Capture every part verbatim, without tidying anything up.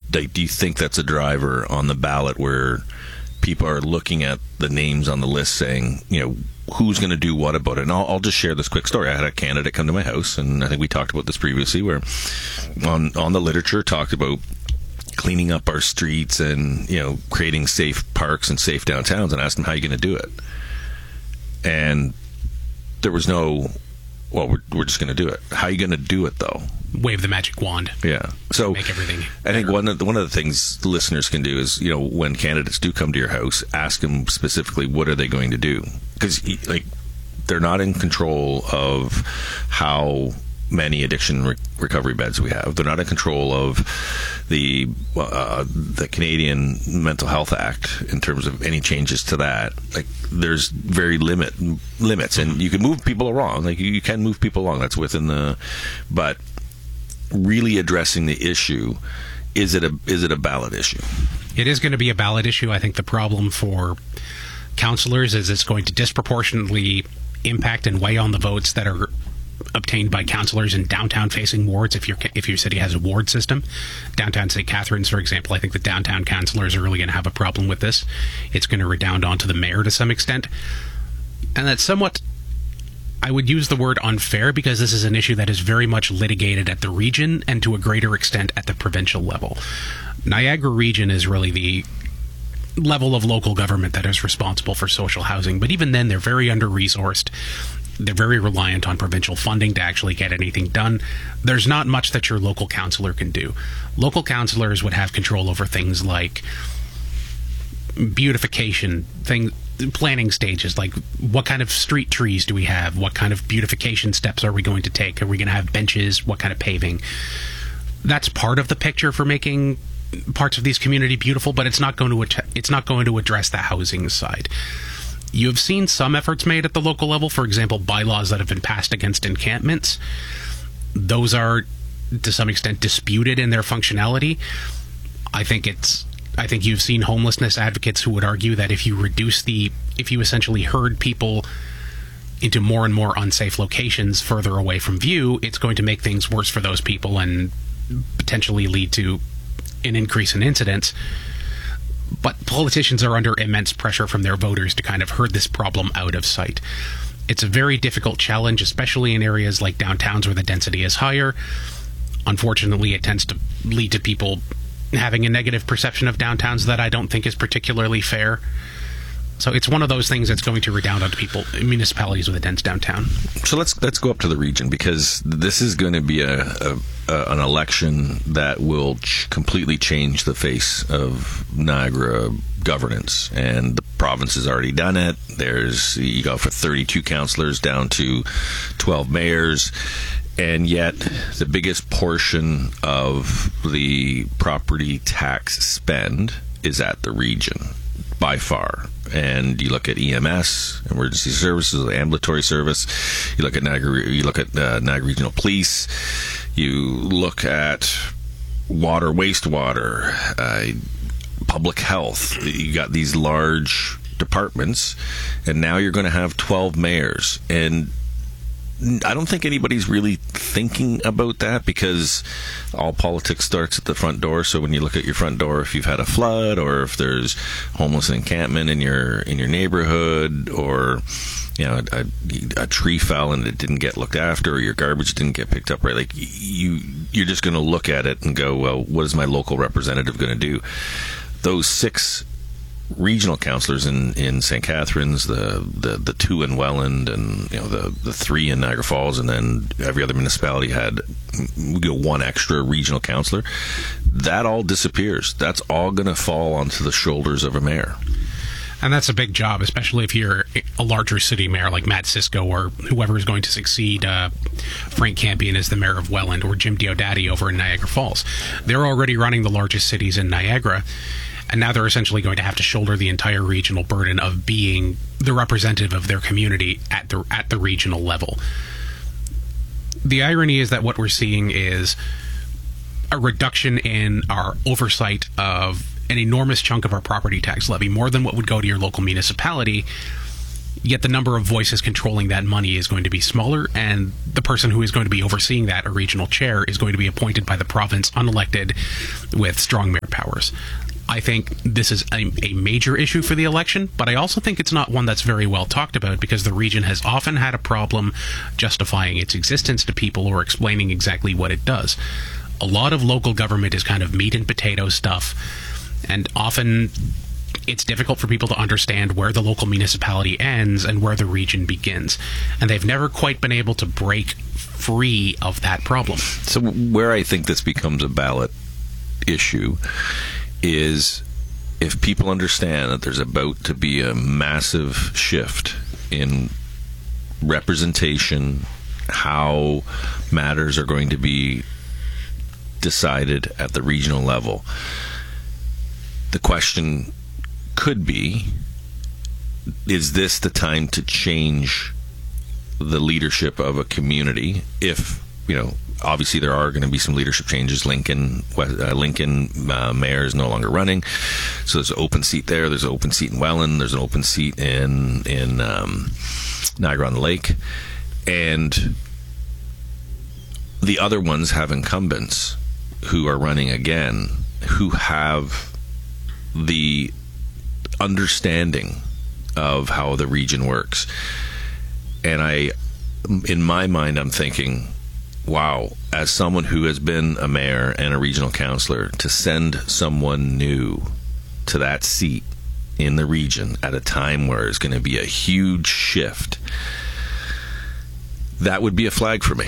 like, do you think that's a driver on the ballot where people are looking at the names on the list saying, you know, who's going to do what about it? And I'll, I'll just share this quick story. I had a candidate come to my house, and I think we talked about this previously, where on on the literature talked about cleaning up our streets and, you know, creating safe parks and safe downtowns, and asked him, how are you going to do it? And there was no, well, we're, we're just going to do it. How are you going to do it, though? Wave the magic wand. Yeah. So make everything I think one of the, one of the things the listeners can do is, you know, when candidates do come to your house, ask them specifically, what are they going to do? Because, like, they're not in control of how many addiction re- recovery beds we have. They're not in control of the uh, the Canadian Mental Health Act in terms of any changes to that. Like, there's very limit limits, and you can move people along. Like, you, you can move people along. That's within the, but really addressing the issue, is it a is it a ballot issue? It is going to be a ballot issue. I think the problem for councillors is it's going to disproportionately impact and weigh on the votes that are obtained by councillors in downtown-facing wards. If your if your city has a ward system, downtown Saint Catharines, for example, I think the downtown councillors are really going to have a problem with this. It's going to redound onto the mayor to some extent, and that's somewhat, I would use the word unfair, because this is an issue that is very much litigated at the region and to a greater extent at the provincial level. Niagara region is really the level of local government that is responsible for social housing, but even then they're very under-resourced. They're very reliant on provincial funding to actually get anything done. There's not much that your local councillor can do. Local councillors would have control over things like beautification, thing, planning stages, like what kind of street trees do we have? What kind of beautification steps are we going to take? Are we going to have benches? What kind of paving? That's part of the picture for making parts of these community beautiful, but it's not going to att- it's not going to address the housing side. You have seen some efforts made at the local level, for example, bylaws that have been passed against encampments. Those are, to some extent, disputed in their functionality. I think it's I think you've seen homelessness advocates who would argue that if you reduce the, if you essentially herd people into more and more unsafe locations further away from view, it's going to make things worse for those people and potentially lead to an increase in incidents. But politicians are under immense pressure from their voters to kind of herd this problem out of sight. It's a very difficult challenge, especially in areas like downtowns where the density is higher. Unfortunately, it tends to lead to people having a negative perception of downtowns that I don't think is particularly fair. So it's one of those things that's going to redound onto people, municipalities with a dense downtown. So let's let's go up to the region, because this is going to be a, a, a an election that will ch- completely change the face of Niagara governance, and the province has already done it. There's you go for thirty-two councillors down to twelve mayors, and yet the biggest portion of the property tax spend is at the region by far. And you look at E M S, emergency services, ambulatory service. You look at Niagara, you look at uh, Niagara Regional Police. You look at water, wastewater, uh, public health. You got these large departments, and now you're going to have twelve mayors. And I don't think anybody's really thinking about that, because all politics starts at the front door. So when you look at your front door, if you've had a flood, or if there's homeless encampment in your in your neighborhood, or you know a, a tree fell and it didn't get looked after, or your garbage didn't get picked up right, like you you're just going to look at it and go, well, what is my local representative going to do? Those six regional councillors in, in Saint Catharines, the, the, the two in Welland, and you know the, the three in Niagara Falls, and then every other municipality had you know, one extra regional councillor. That all disappears. That's all going to fall onto the shoulders of a mayor. And that's a big job, especially if you're a larger city mayor like Matt Cisco, or whoever is going to succeed uh, Frank Campion as the mayor of Welland, or Jim Diodati over in Niagara Falls. They're already running the largest cities in Niagara, and now they're essentially going to have to shoulder the entire regional burden of being the representative of their community at the at the regional level. The irony is that what we're seeing is a reduction in our oversight of an enormous chunk of our property tax levy, more than what would go to your local municipality. Yet the number of voices controlling that money is going to be smaller, and the person who is going to be overseeing that, a regional chair, is going to be appointed by the province, unelected, with strong mayor powers. I think this is a, a major issue for the election, but I also think it's not one that's very well talked about, because the region has often had a problem justifying its existence to people or explaining exactly what it does. A lot of local government is kind of meat and potato stuff, and often it's difficult for people to understand where the local municipality ends and where the region begins. And they've never quite been able to break free of that problem. So where I think this becomes a ballot issue is if people understand that there's about to be a massive shift in representation, how matters are going to be decided at the regional level. The question could be, is this the time to change the leadership of a community? If, you know, obviously there are going to be some leadership changes. Lincoln, uh, Lincoln uh, mayor is no longer running, so there's an open seat there. There's an open seat in Welland. There's an open seat in in um, Niagara-on-the-Lake, and the other ones have incumbents who are running again, who have the understanding of how the region works. And I, in my mind, I'm thinking, wow, as someone who has been a mayor and a regional councillor, to send someone new to that seat in the region at a time where it's going to be a huge shift, that would be a flag for me.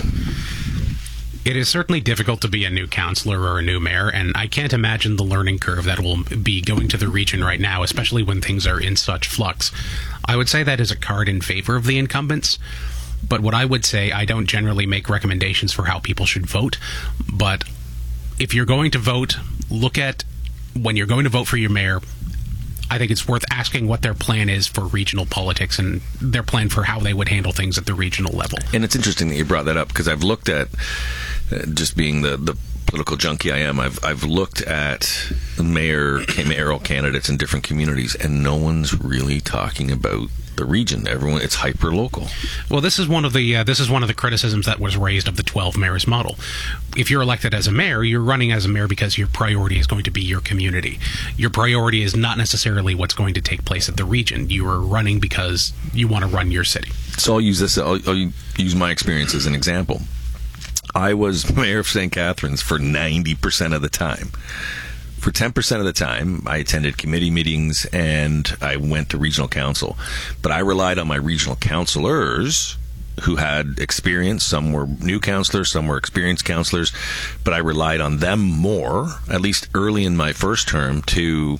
It is certainly difficult to be a new councillor or a new mayor, and I can't imagine the learning curve that will be going to the region right now, especially when things are in such flux. I would say that is a card in favor of the incumbents, but what I would say, I don't generally make recommendations for how people should vote, but if you're going to vote, look at, when you're going to vote for your mayor, I think it's worth asking what their plan is for regional politics and their plan for how they would handle things at the regional level. And it's interesting that you brought that up, because I've looked at, uh, just being the, the political junkie I am, I've I've looked at mayor mayoral candidates in different communities, and no one's really talking about the region. Everyone, it's hyper local. Well, this is one of the uh, this is one of the criticisms that was raised of the twelve mayors model. If you're elected as a mayor, you're running as a mayor because your priority is going to be your community. Your priority is not necessarily what's going to take place at the region. You are running because you want to run your city. So I'll use this. I'll, I'll use my experience as an example. I was mayor of Saint Catharines for ninety percent of the time. For ten percent of the time, I attended committee meetings and I went to regional council. But I relied on my regional councillors who had experience. Some were new councillors, some were experienced councillors. But I relied on them more, at least early in my first term, to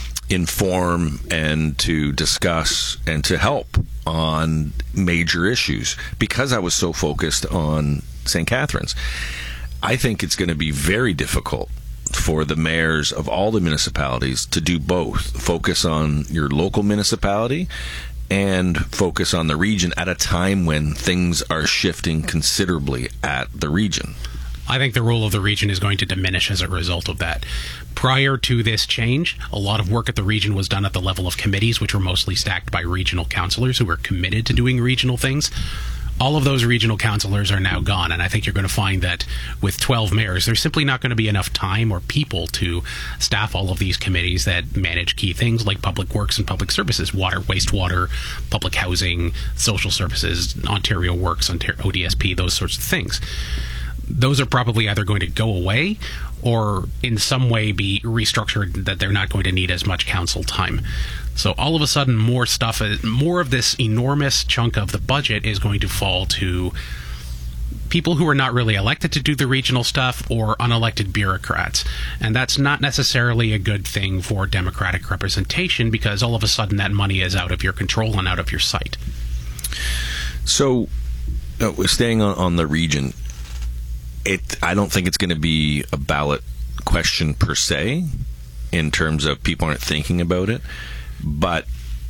inform and to discuss and to help on major issues, because I was so focused on Saint Catharines. I think it's going to be very difficult for the mayors of all the municipalities to do both. Focus on your local municipality and focus on the region at a time when things are shifting considerably at the region. I think the role of the region is going to diminish as a result of that. Prior to this change, a lot of work at the region was done at the level of committees, which were mostly stacked by regional councillors who were committed to doing regional things. All of those regional councillors are now gone, and I think you're going to find that with twelve mayors, there's simply not going to be enough time or people to staff all of these committees that manage key things like public works and public services, water, wastewater, public housing, social services, Ontario Works, Ontario O D S P, those sorts of things. Those are probably either going to go away or in some way be restructured that they're not going to need as much council time. So all of a sudden, more stuff, more of this enormous chunk of the budget is going to fall to people who are not really elected to do the regional stuff or unelected bureaucrats. And that's not necessarily a good thing for democratic representation, because all of a sudden that money is out of your control and out of your sight. So, uh, staying on, on the region, it I don't think it's going to be a ballot question per se, in terms of people aren't thinking about it. But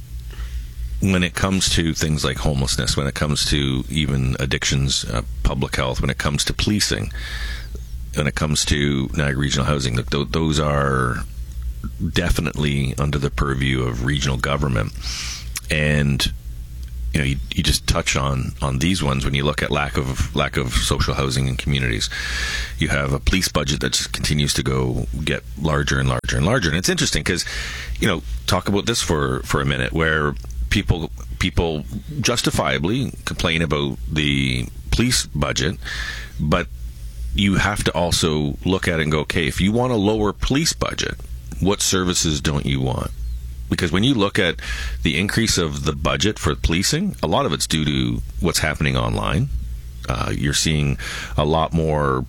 when it comes to things like homelessness, when it comes to even addictions, uh, public health, when it comes to policing, when it comes to Niagara Regional Housing, th- those are definitely under the purview of regional government. And you know, you, you just touch on, on these ones when you look at lack of lack of social housing in communities. You have a police budget that just continues to go get larger and larger and larger. And it's interesting because, you know, talk about this for, for a minute, where people people justifiably complain about the police budget, but you have to also look at it and go, okay, if you want a lower police budget, what services don't you want? Because when you look at the increase of the budget for policing, a lot of it's due to what's happening online. Uh, you're seeing a lot more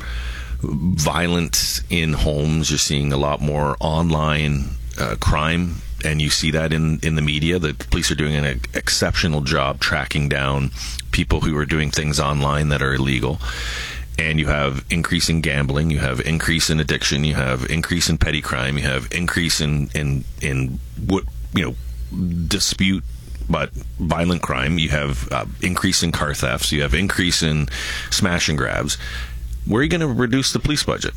violence in homes. You're seeing a lot more online uh, crime. And you see that in, in the media. The police are doing an exceptional job tracking down people who are doing things online that are illegal. And you have increase in gambling, you have increase in addiction, you have increase in petty crime, you have increase in in, in what, you know, dispute but violent crime, you have uh, increase in car thefts, you have increase in smash and grabs. Where are you going to reduce the police budget?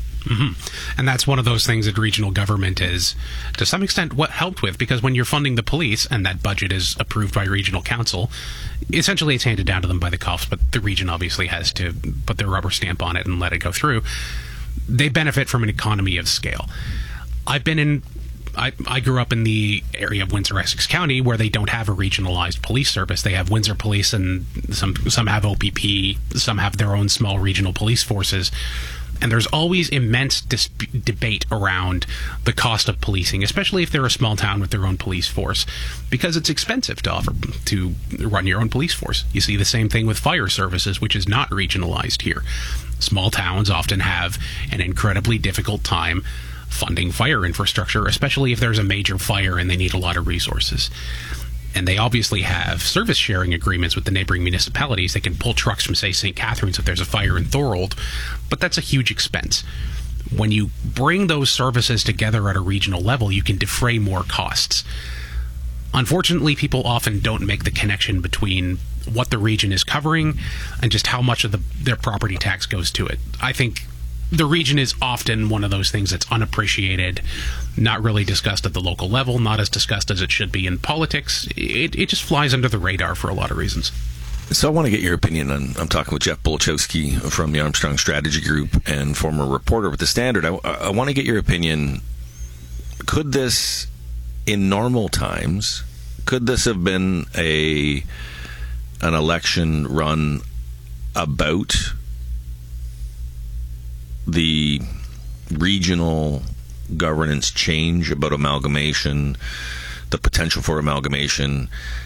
Mm-hmm. And that's one of those things that regional government is, to some extent, what helped with, because when you're funding the police and that budget is approved by regional council, essentially it's handed down to them by the cops, but the region obviously has to put their rubber stamp on it and let it go through. They benefit from an economy of scale. I've been in I, I grew up in the area of Windsor-Essex County where they don't have a regionalized police service. They have Windsor Police, and some some have O P P, some have their own small regional police forces. And there's always immense dis- debate around the cost of policing, especially if they're a small town with their own police force, because it's expensive to offer to run your own police force. You see the same thing with fire services, which is not regionalized here. Small towns often have an incredibly difficult time funding fire infrastructure, especially if there's a major fire and they need a lot of resources. And they obviously have service sharing agreements with the neighboring municipalities. They can pull trucks from, say, Saint Catharines if there's a fire in Thorold, but that's a huge expense. When you bring those services together at a regional level, you can defray more costs. Unfortunately, people often don't make the connection between what the region is covering and just how much of the, their property tax goes to it. I think the region is often one of those things that's unappreciated, not really discussed at the local level, not as discussed as it should be in politics. It, it just flies under the radar for a lot of reasons. So I want to get your opinion on, I'm talking with Jeff Bolchowski from the Armstrong Strategy Group and former reporter with The Standard. I, I want to get your opinion. Could this, in normal times, could this have been a an election run about the regional governance change, about amalgamation, the potential for amalgamation?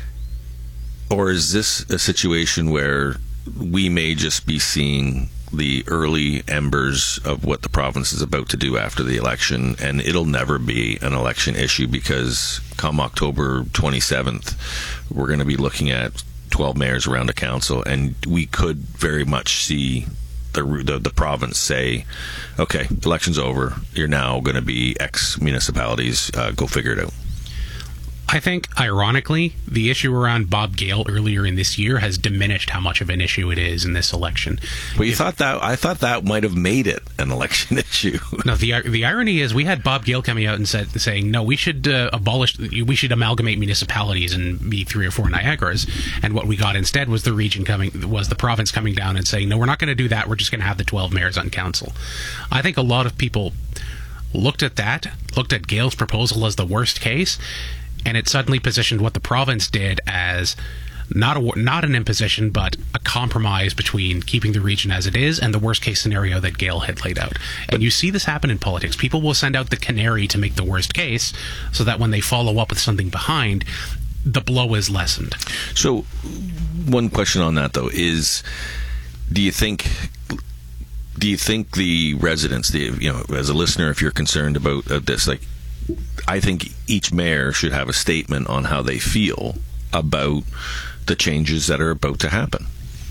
Or is this a situation where we may just be seeing the early embers of what the province is about to do after the election, and it'll never be an election issue because come October twenty-seventh, we're going to be looking at twelve mayors around a council, and we could very much see The, the the province say, okay, election's over, you're now going to be X municipalities, uh, go figure it out? I think, ironically, the issue around Bob Gale earlier in this year has diminished how much of an issue it is in this election. But you if, thought that I thought that might have made it an election issue. No, the the irony is we had Bob Gale coming out and said saying, no, we should uh, abolish, we should amalgamate municipalities and be three or four Niagaras. And what we got instead was the region coming, was the province coming down and saying, no, we're not going to do that. We're just going to have the twelve mayors on council. I think a lot of people looked at that, looked at Gale's proposal as the worst case, and it suddenly positioned what the province did as not a, not an imposition, but a compromise between keeping the region as it is and the worst case scenario that Gale had laid out. And you see this happen in politics. People will send out the canary to make the worst case so that when they follow up with something behind, the blow is lessened. So one question on that, though, is do you think... Do you think the residents, the you know, as a listener, if you're concerned about uh, this, like, I think each mayor should have a statement on how they feel about the changes that are about to happen.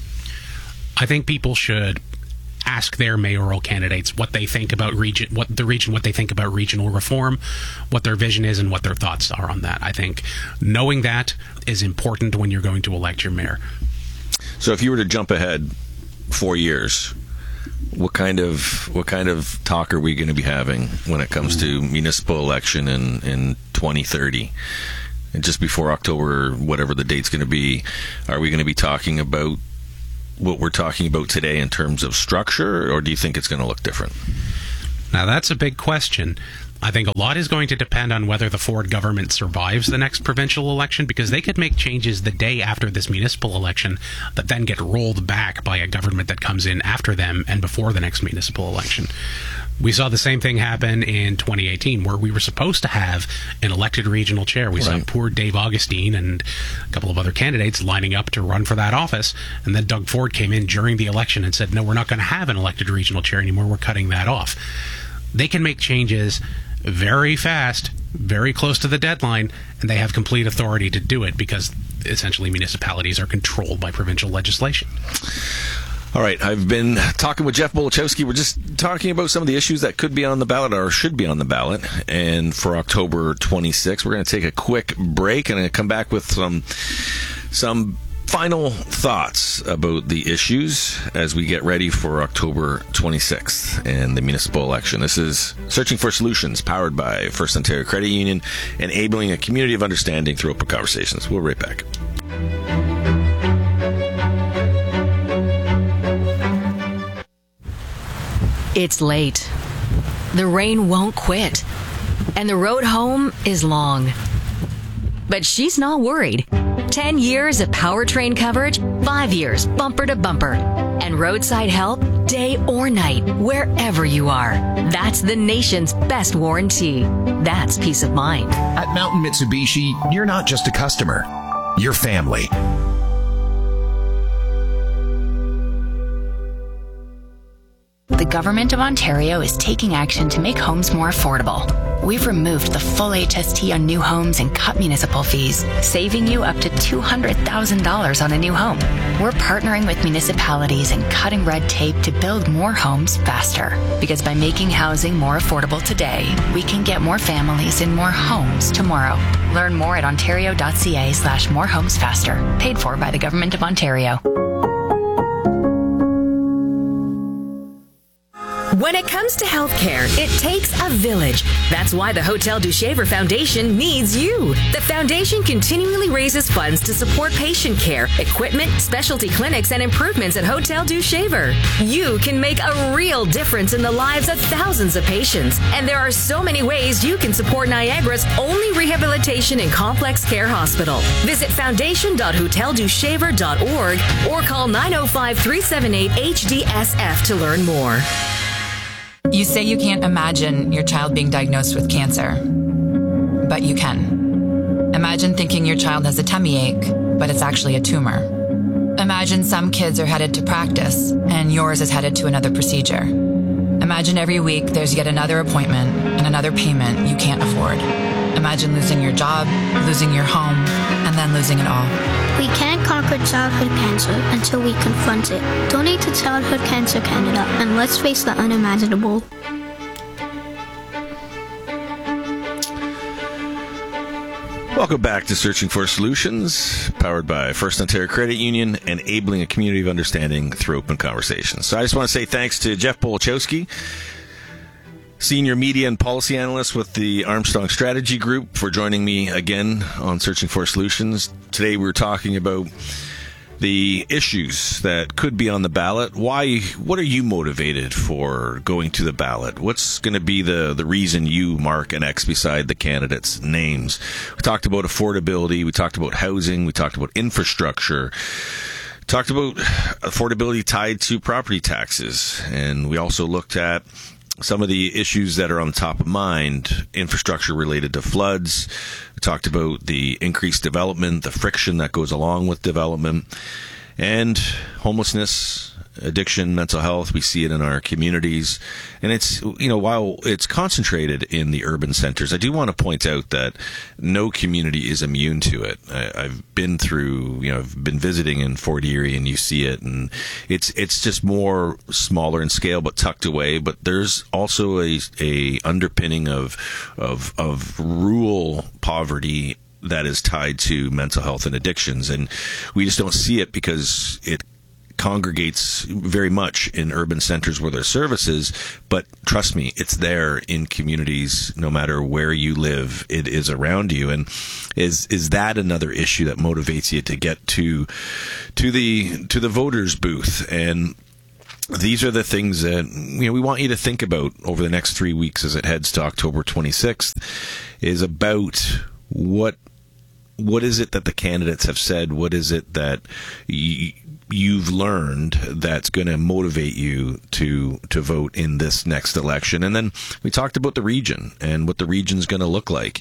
I think people should ask their mayoral candidates what they think about region, what the region, what they think about regional reform, what their vision is, and what their thoughts are on that. I think knowing that is important when you're going to elect your mayor. So if you were to jump ahead four years, what kind of what kind of talk are we going to be having when it comes to municipal election in, in twenty thirty? and just before October, whatever the date's going to be, are we going to be talking about what we're talking about today in terms of structure, or do you think it's going to look different? Now, that's a big question. I think a lot is going to depend on whether the Ford government survives the next provincial election, because they could make changes the day after this municipal election that then get rolled back by a government that comes in after them and before the next municipal election. We saw the same thing happen in twenty eighteen, where we were supposed to have an elected regional chair. We Right. saw poor Dave Augustine and a couple of other candidates lining up to run for that office, and then Doug Ford came in during the election and said, no, we're not going to have an elected regional chair anymore. We're cutting that off. They can make changes very fast, very close to the deadline, and they have complete authority to do it because essentially municipalities are controlled by provincial legislation. All right, I've been talking with Jeff Bolichowski. We're just talking about some of the issues that could be on the ballot or should be on the ballot. And for October twenty-sixth, we're going to take a quick break and I'm going to come back with some some final thoughts about the issues as we get ready for October twenty-sixth and the municipal election. This is Searching for Solutions, powered by First Ontario Credit Union, enabling a community of understanding through open conversations. We'll be right back. It's late. The rain won't quit. And the road home is long. But she's not worried. Ten years of powertrain coverage, five years bumper to bumper. And roadside help day or night, wherever you are. That's the nation's best warranty. That's peace of mind. At Mountain Mitsubishi, you're not just a customer. You're family. The Government of Ontario is taking action to make homes more affordable. We've removed the full H S T on new homes and cut municipal fees, saving you up to two hundred thousand dollars on a new home. We're partnering with municipalities and cutting red tape to build more homes faster. Because by making housing more affordable today, we can get more families in more homes tomorrow. Learn more at ontario.ca slash more homes faster. Paid for by the Government of Ontario. When it comes to healthcare, it takes a village. That's why the Hotel du Shaver Foundation needs you. The foundation continually raises funds to support patient care, equipment, specialty clinics, and improvements at Hotel du Shaver. You can make a real difference in the lives of thousands of patients. And there are so many ways you can support Niagara's only rehabilitation and complex care hospital. Visit foundation dot hotel du shaver dot org or call nine oh five, three seven eight, H D S F to learn more. You say you can't imagine your child being diagnosed with cancer, but you can. Imagine thinking your child has a tummy ache, but it's actually a tumor. Imagine some kids are headed to practice, and yours is headed to another procedure. Imagine every week there's yet another appointment and another payment you can't afford. Imagine losing your job, losing your home, and then losing it all. We can't conquer childhood cancer until we confront it. Donate to Childhood Cancer Canada and let's face the unimaginable. Welcome back to Searching for Solutions, powered by First Ontario Credit Union, enabling a community of understanding through open conversations. So I just want to say thanks to Jeff Bolichowski, Senior Media and Policy Analyst with the Armstrong Strategy Group, for joining me again on Searching for Solutions. Today we're talking about the issues that could be on the ballot. Why? What are you motivated for going to the ballot? What's going to be the, the reason you mark an X beside the candidates' names? We talked about affordability. We talked about housing. We talked about infrastructure. Talked about affordability tied to property taxes. And we also looked at some of the issues that are on the top of mind, infrastructure related to floods. We talked about the increased development, the friction that goes along with development, and homelessness, addiction, mental health. We see it in our communities. And it's, you know, while it's concentrated in the urban centers, I do want to point out that no community is immune to it. I, I've been through, you know, I've been visiting in Fort Erie, and you see it, and it's it's just more smaller in scale, but tucked away. But there's also a a underpinning of of of rural poverty that is tied to mental health and addictions, and we just don't see it because it congregates very much in urban centers where there's services, but trust me, it's there in communities no matter where you live. It is around you. And is is that another issue that motivates you to get to to the to the voters booth? And these are the things that, you know, we want you to think about over the next three weeks as it heads to October twenty-sixth, is about what what is it that the candidates have said? What is it that y- you've learned that's going to motivate you to to vote in this next election? And then we talked about the region and what the region's going to look like.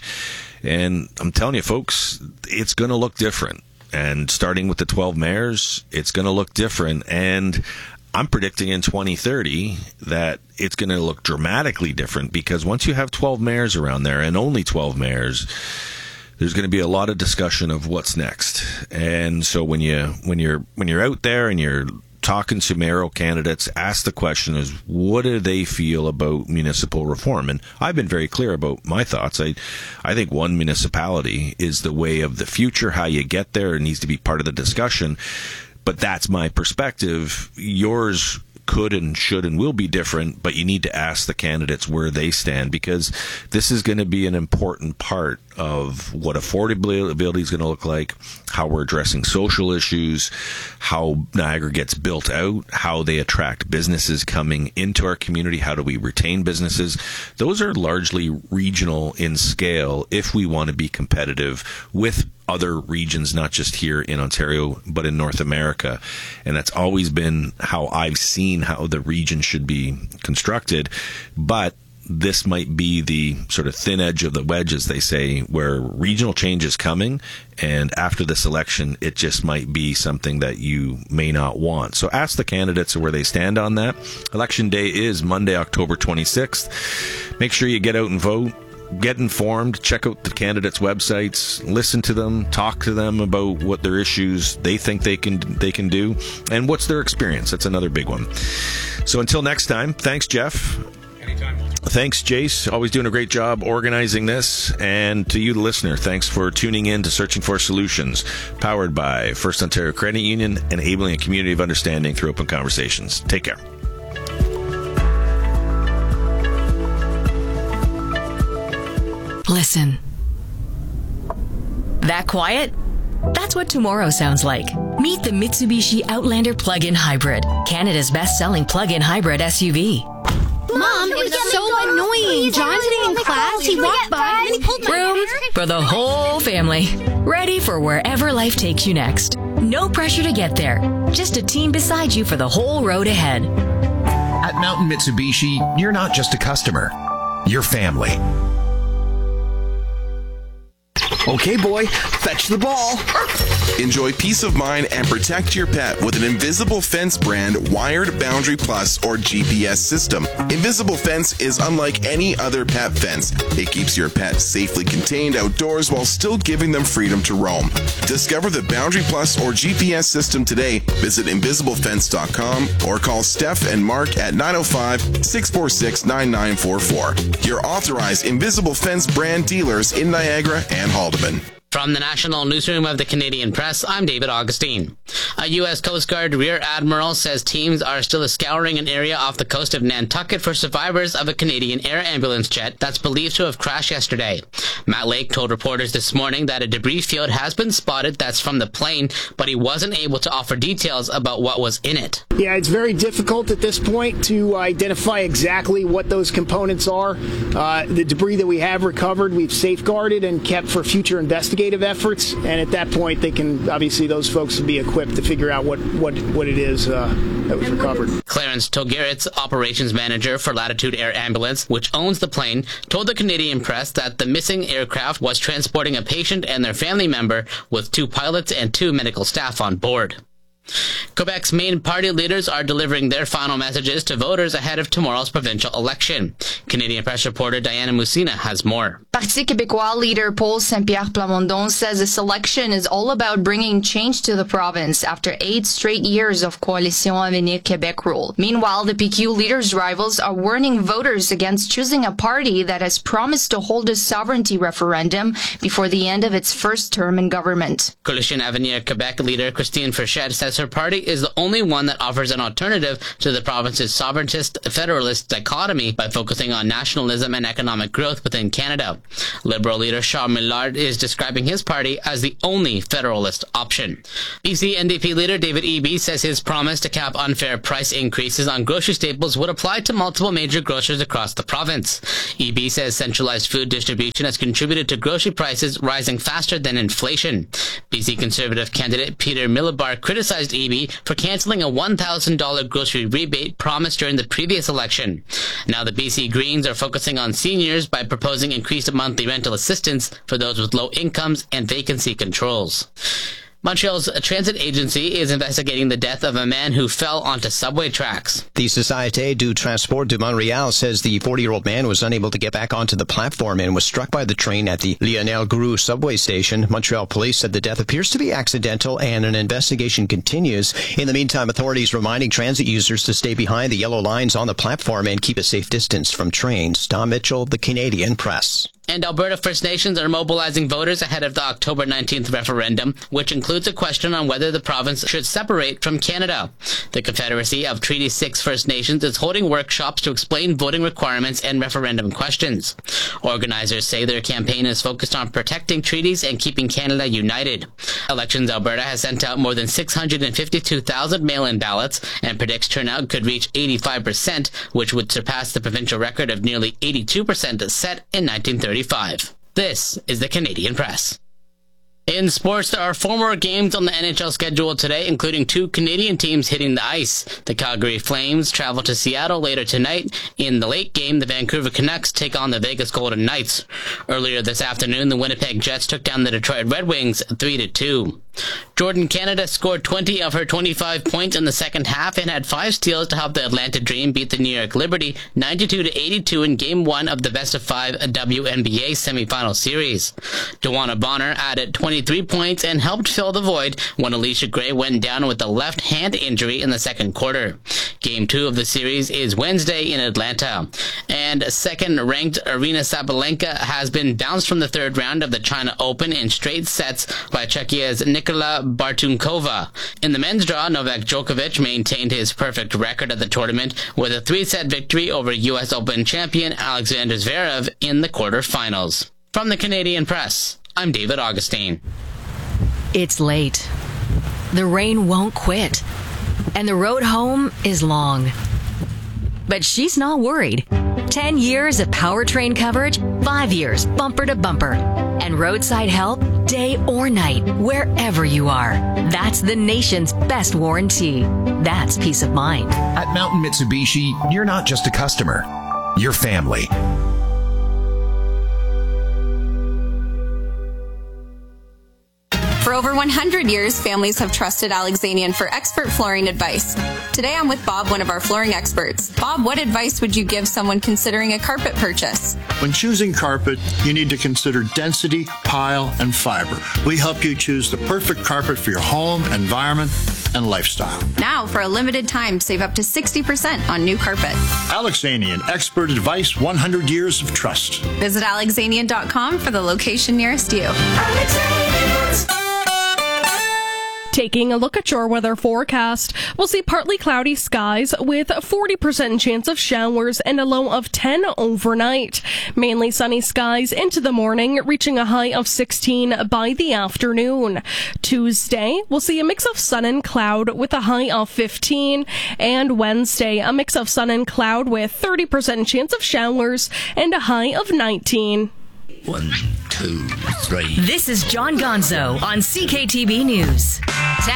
And I'm telling you, folks, it's going to look different. And starting with the twelve mayors, it's going to look different. And I'm predicting in twenty thirty that it's going to look dramatically different, because once you have twelve mayors around there, and only twelve mayors, there's going to be a lot of discussion of what's next. And so when you when you're when you're out there and you're talking to mayoral candidates, ask the question is, what do they feel about municipal reform? And I've been very clear about my thoughts. I I think one municipality is the way of the future. How you get there, it needs to be part of the discussion. But that's my perspective. Yours could and should and will be different, but you need to ask the candidates where they stand, because this is going to be an important part of what affordability is going to look like, how we're addressing social issues, how Niagara gets built out, how they attract businesses coming into our community, how do we retain businesses. Those are largely regional in scale if we want to be competitive with other regions, not just here in Ontario, but in North America. And that's always been how I've seen how the region should be constructed. But this might be the sort of thin edge of the wedge, as they say, where regional change is coming, and after this election, it just might be something that you may not want. So ask the candidates where they stand on that. Election day is Monday, October twenty-sixth. Make sure you get out and vote. Get informed, check out the candidates' websites, listen to them, talk to them about what their issues they think they can they can do, and what's their experience. That's another big one. So until next time, thanks, Jeff. Anytime. Thanks, Jace. Always doing a great job organizing this. And to you, the listener, thanks for tuning in to Searching for Solutions, powered by First Ontario Credit Union, enabling a community of understanding through open conversations. Take care. Listen. That quiet? That's what tomorrow sounds like. Meet the Mitsubishi Outlander Plug-in Hybrid, Canada's best-selling plug-in hybrid S U V. Mom, it was so annoying. John today in class, he walked by and he pulled my Room for the whole family. Ready for wherever life takes you next. No pressure to get there. Just a team beside you for the whole road ahead. At Mountain Mitsubishi, you're not just a customer. You're family. Okay, boy, fetch the ball. Enjoy peace of mind and protect your pet with an Invisible Fence brand Wired Boundary Plus or G P S system. Invisible Fence is unlike any other pet fence. It keeps your pet safely contained outdoors while still giving them freedom to roam. Discover the Boundary Plus or G P S system today. Visit invisible fence dot com or call Steph and Mark at nine oh five, six four six, nine nine four four. Your authorized Invisible Fence brand dealers in Niagara and Haldeman. From the National Newsroom of the Canadian Press, I'm David Augustine. A U S Coast Guard Rear Admiral says teams are still scouring an area off the coast of Nantucket for survivors of a Canadian air ambulance jet that's believed to have crashed yesterday. Matt Lake told reporters this morning that a debris field has been spotted that's from the plane, but he wasn't able to offer details about what was in it. Yeah, it's very difficult at this point to identify exactly what those components are. Uh, the debris that we have recovered, we've safeguarded and kept for future investigations efforts, and at that point they can obviously those folks will be equipped to figure out what what what it is uh, that was recovered. Clarence Togeritz, operations manager for Latitude Air Ambulance, which owns the plane, told the Canadian Press that the missing aircraft was transporting a patient and their family member with two pilots and two medical staff on board. Quebec's main party leaders are delivering their final messages to voters ahead of tomorrow's provincial election. Canadian Press reporter Diana Musina has more. Parti Québécois leader Paul Saint-Pierre Plamondon says this election is all about bringing change to the province after eight straight years of Coalition Avenir Québec rule. Meanwhile, the P Q leaders' rivals are warning voters against choosing a party that has promised to hold a sovereignty referendum before the end of its first term in government. Coalition Avenir Québec leader Christine Frechette says says her party is the only one that offers an alternative to the province's sovereigntist federalist dichotomy by focusing on nationalism and economic growth within Canada. Liberal leader Charles Millard is describing his party as the only federalist option. B C N D P leader David Eby says his promise to cap unfair price increases on grocery staples would apply to multiple major grocers across the province. Eby says centralized food distribution has contributed to grocery prices rising faster than inflation. B C Conservative candidate Peter Millibar criticized Eby for cancelling a one thousand dollars grocery rebate promised during the previous election. Now the B C Greens are focusing on seniors by proposing increased monthly rental assistance for those with low incomes and vacancy controls. Montreal's transit agency is investigating the death of a man who fell onto subway tracks. The Société du Transport de Montréal says the forty-year-old man was unable to get back onto the platform and was struck by the train at the Lionel Groulx subway station. Montreal police said the death appears to be accidental and an investigation continues. In the meantime, authorities reminding transit users to stay behind the yellow lines on the platform and keep a safe distance from trains. Tom Mitchell, the Canadian Press. And Alberta First Nations are mobilizing voters ahead of the October nineteenth referendum, which includes a question on whether the province should separate from Canada. The Confederacy of Treaty six First Nations is holding workshops to explain voting requirements and referendum questions. Organizers say their campaign is focused on protecting treaties and keeping Canada united. Elections Alberta has sent out more than six hundred fifty-two thousand mail-in ballots and predicts turnout could reach eighty-five percent, which would surpass the provincial record of nearly eighty-two percent set in nineteen thirty-five. This is the Canadian Press. In sports, there are four more games on the N H L schedule today, including two Canadian teams hitting the ice. The Calgary Flames travel to Seattle later tonight. In the late game, the Vancouver Canucks take on the Vegas Golden Knights. Earlier this afternoon, the Winnipeg Jets took down the Detroit Red Wings three to two. Jordan Canada scored twenty of her twenty-five points in the second half and had five steals to help the Atlanta Dream beat the New York Liberty ninety-two to eighty-two in Game one of the Best of Five W N B A semifinal series. Dewana Bonner added twenty-three points and helped fill the void when Alicia Gray went down with a left hand injury in the second quarter. Game two of the series is Wednesday in Atlanta. And second-ranked Aryna Sabalenka has been bounced from the third round of the China Open in straight sets by Czechia's Nikola Bartunkova. In the men's draw, Novak Djokovic maintained his perfect record at the tournament with a three-set victory over U S Open champion Alexander Zverev in the quarterfinals. From the Canadian Press, I'm David Augustine. It's late. The rain won't quit. And the road home is long. But she's not worried. Ten years of powertrain coverage, five years bumper to bumper. And roadside help day or night, wherever you are. That's the nation's best warranty. That's peace of mind. At Mountain Mitsubishi, you're not just a customer. You're family. For over one hundred years, families have trusted Alexanian for expert flooring advice. Today I'm with Bob, one of our flooring experts. Bob, what advice would you give someone considering a carpet purchase? When choosing carpet, you need to consider density, pile, and fiber. We help you choose the perfect carpet for your home, environment, and lifestyle. Now, for a limited time, save up to sixty percent on new carpet. Alexanian, expert advice, one hundred years of trust. Visit alexanian dot com for the location nearest you. Taking a look at your weather forecast, we'll see partly cloudy skies with a forty percent chance of showers and a low of ten overnight. Mainly sunny skies into the morning, reaching a high of sixteen by the afternoon. Tuesday, we'll see a mix of sun and cloud with a high of fifteen. And Wednesday, a mix of sun and cloud with thirty percent chance of showers and a high of nineteen. One, two, three. This is John Gonzo on C K T B News.